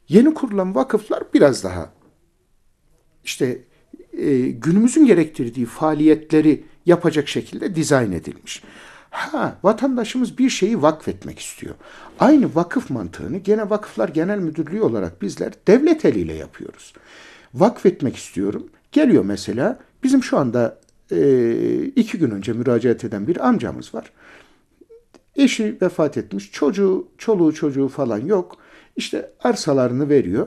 Yeni kurulan vakıflar biraz daha işte günümüzün gerektirdiği faaliyetleri yapacak şekilde dizayn edilmiş. Vatandaşımız bir şeyi vakfetmek istiyor. Aynı vakıf mantığını gene Vakıflar Genel Müdürlüğü olarak bizler devlet eliyle yapıyoruz. Vakfetmek istiyorum. Geliyor mesela bizim şu anda 2 gün önce müracaat eden bir amcamız var. Eşi vefat etmiş, çoluğu çocuğu falan yok. İşte arsalarını veriyor,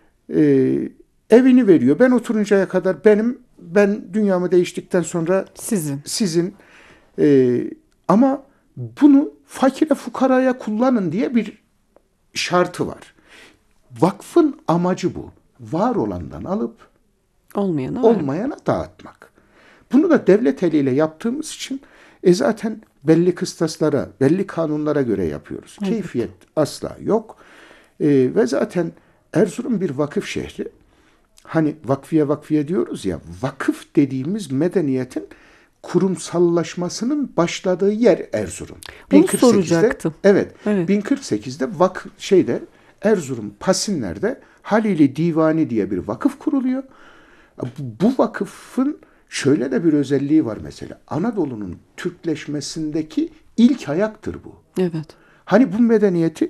evini veriyor. Ben oturuncaya kadar ben dünyamı değiştikten sonra sizin. E, Ama bunu fakire fukaraya kullanın diye bir şartı var. Vakfın amacı bu. Var olandan alıp olmayana dağıtmak. Bunu da devlet eliyle yaptığımız için zaten belli kıstaslara, belli kanunlara göre yapıyoruz. Evet. Keyfiyet asla yok. Ve zaten Erzurum bir vakıf şehri. Hani vakfiye diyoruz ya, vakıf dediğimiz medeniyetin kurumsallaşmasının başladığı yer Erzurum. Bunu soracaktım. Evet. 1048'de Erzurum Pasinler'de Halili Divani diye bir vakıf kuruluyor. Bu vakıfın şöyle de bir özelliği var mesela. Anadolu'nun Türkleşmesindeki ilk ayaktır bu. Evet. Hani bu medeniyeti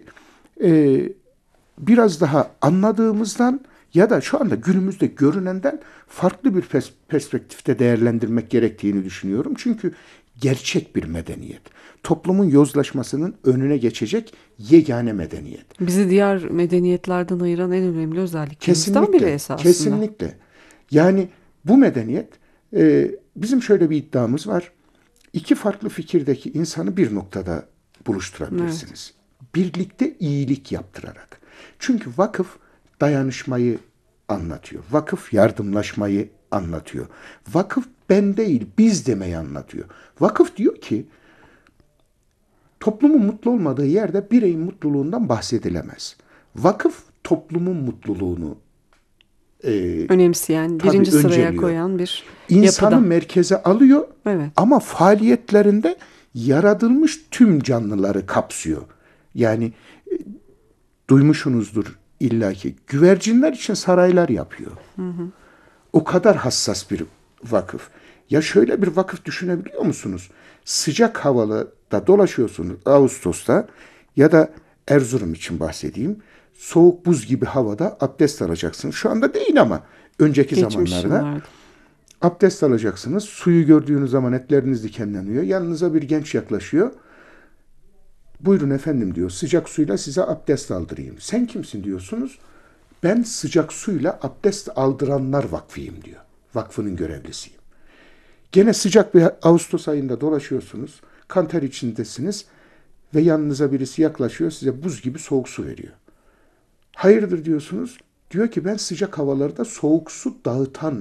biraz daha anladığımızdan ya da şu anda günümüzde görünenden farklı bir perspektifte değerlendirmek gerektiğini düşünüyorum. Çünkü gerçek bir medeniyet. Toplumun yozlaşmasının önüne geçecek yegane medeniyet. Bizi diğer medeniyetlerden ayıran en önemli özelliklerimizden biri esasında. Kesinlikle. Yani bu medeniyet, bizim şöyle bir iddiamız var. 2 farklı fikirdeki insanı bir noktada buluşturabilirsiniz. Evet. Birlikte iyilik yaptırarak. Çünkü vakıf dayanışmayı anlatıyor. Vakıf yardımlaşmayı anlatıyor. Vakıf ben değil biz demeyi anlatıyor. Vakıf diyor ki toplumun mutlu olmadığı yerde bireyin mutluluğundan bahsedilemez. Vakıf toplumun mutluluğunu önemseyen, birinci sıraya koyan bir İnsanı yapıda merkeze alıyor. Evet. Ama faaliyetlerinde yaratılmış tüm canlıları kapsıyor. Yani duymuşsunuzdur illaki. Güvercinler için saraylar yapıyor. O kadar hassas bir vakıf. Ya şöyle bir vakıf düşünebiliyor musunuz? Sıcak havalarda dolaşıyorsunuz Ağustos'ta ya da Erzurum için bahsedeyim. Soğuk buz gibi havada abdest alacaksınız. Şu anda değil ama önceki zamanlarda abdest alacaksınız. Suyu gördüğünüz zaman etleriniz dikenleniyor. Yanınıza bir genç yaklaşıyor. Buyurun efendim diyor. Sıcak suyla size abdest aldırayım. Sen kimsin diyorsunuz. Ben sıcak suyla abdest aldıranlar vakfıyım diyor. Vakfının görevlisiyim. Gene sıcak bir Ağustos ayında dolaşıyorsunuz. Kanter içindesiniz ve yanınıza birisi yaklaşıyor. Size buz gibi soğuk su veriyor. Hayırdır diyorsunuz. Diyor ki ben sıcak havalarda soğuk su dağıtan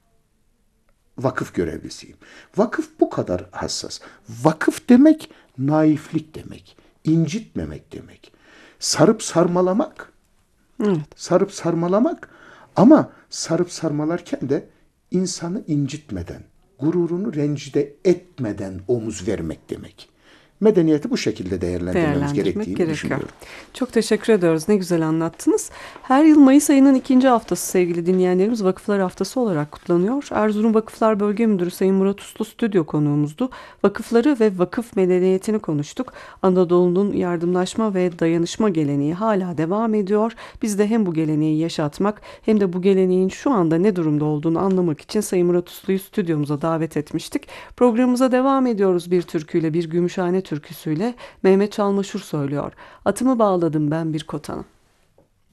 vakıf görevlisiyim. Vakıf bu kadar hassas. Vakıf demek naiflik demek. İncitmemek demek. Sarıp sarmalamak. Evet. Sarıp sarmalamak ama sarıp sarmalarken de insanı incitmeden, gururunu rencide etmeden omuz vermek demek. Medeniyeti bu şekilde değerlendirmemiz gerektiğini düşünüyorum. Çok teşekkür ediyoruz. Ne güzel anlattınız. Her yıl Mayıs ayının 2. haftası sevgili dinleyenlerimiz Vakıflar Haftası olarak kutlanıyor. Erzurum Vakıflar Bölge Müdürü Sayın Murat Uslu stüdyo konuğumuzdu. Vakıfları ve vakıf medeniyetini konuştuk. Anadolu'nun yardımlaşma ve dayanışma geleneği hala devam ediyor. Biz de hem bu geleneği yaşatmak hem de bu geleneğin şu anda ne durumda olduğunu anlamak için Sayın Murat Uslu'yu stüdyomuza davet etmiştik. Programımıza devam ediyoruz bir türküyle, bir Gümüşhane türküsüyle. Mehmet Çalmaşur söylüyor. Atımı bağladım ben bir kotana.